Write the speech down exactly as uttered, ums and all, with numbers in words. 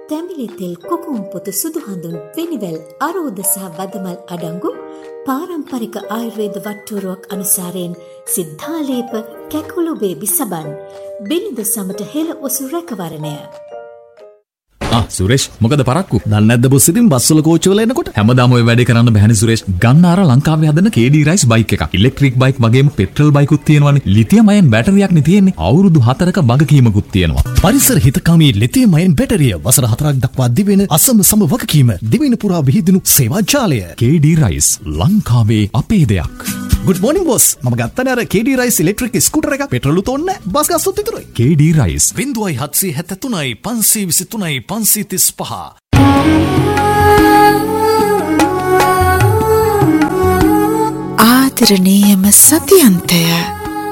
තැඹිලි තෙල් කොකුම් පොතු සුදු හඳුන් වෙනිවැල් අරෝද සහ වදමල් අඩංගු පාරම්පරික ආයුර්වේද වට්ටෝරුවක් අනුසාරයෙන් සිද්ධාලේප කැකුළු බේබි සබන් බිලිඳ සමට හෙළ ඔසු රැකවරණය. ආ සුරේෂ් මොකද පරක්කු? දන්නේ නැද්ද බොස් ඉතින් බස්වල කෝච්චිවල එනකොට හැමදාම ඔය වැඩේ කරන්න බැහැනේ සුරේෂ්. ගන්න අර ලංකාවේ හදන කේ ඩී රයිස් බයික් එකක්. ඉලෙක්ට්‍රික් බයික් වගේම පෙට්‍රල් බයිකුත් තියෙනවානේ. ලිතියම් අයන් බැටරියක් නේ තියෙන්නේ. අවුරුදු හතරක වගකීමකුත් තියෙනවා. පරිසර හිතකාමී ලිතියම් අයන් බැටරිය වසර හතරක් දක්වා දිවෙන අසම සම වගකීම දිවෙන පුරා විහිදුණු සේවා ජාලය. කේ ඩී රයිස් ලංකාවේ අපේ දෙයක්. Good morning boss. මම ගත්තනේ අර කේ ඩී රයිස් ඉලෙක්ට්‍රික් ස්කූටර් එක. පෙට්‍රල් උතෝන්නේ බස් ගස්සොත් විතරයි. කේ ඩී රයිස් හෙට හත්සිය තුනයි පන්සිය විසිතුනයි පන්සිය තිස් පහ. ආදරණීයම සතියන්තය